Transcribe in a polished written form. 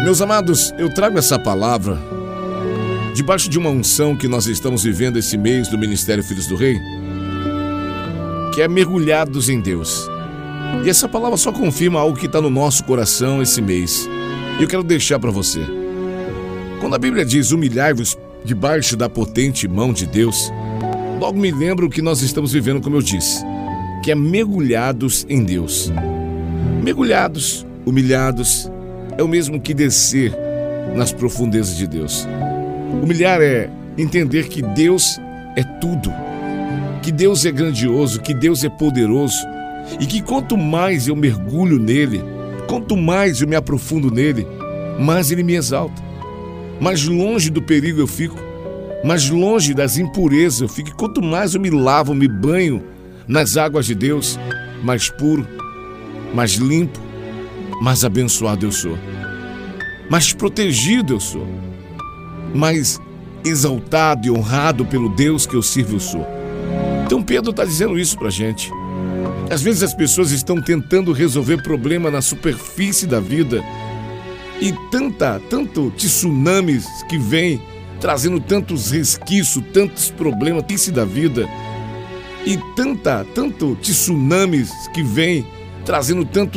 Meus amados, eu trago essa palavra debaixo de uma unção que nós estamos vivendo esse mês do Ministério Filhos do Rei, que é mergulhados em Deus. E essa palavra só confirma algo que está no nosso coração esse mês. E eu quero deixar para você. Quando a Bíblia diz humilhai-vos debaixo da potente mão de Deus, logo me lembro o que nós estamos vivendo, como eu disse, que é mergulhados em Deus. Mergulhados, humilhados, é o mesmo que descer nas profundezas de Deus. Humilhar é entender que Deus é tudo, que Deus é grandioso, que Deus é poderoso e que quanto mais eu mergulho nele, quanto mais eu me aprofundo nele, mais ele me exalta. Mais longe do perigo eu fico, mais longe das impurezas eu fico. E quanto mais eu me lavo, me banho nas águas de Deus, mais puro, mais limpo, mais abençoado eu sou, mais protegido eu sou, mais exaltado e honrado pelo Deus que eu sirvo eu sou. Então Pedro está dizendo isso pra gente. Às vezes as pessoas estão tentando resolver problema na superfície da vida e tanto tsunamis que vem trazendo tantos resquícios, tantos problemas da vida e tanto tsunamis que vem trazendo tanto